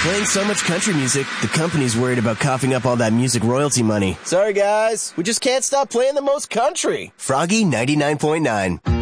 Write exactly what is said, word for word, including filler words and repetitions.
Playing so much country music, the company's worried about coughing up all that music royalty money. Sorry guys, we just can't stop playing the most country. Froggy ninety-nine point nine.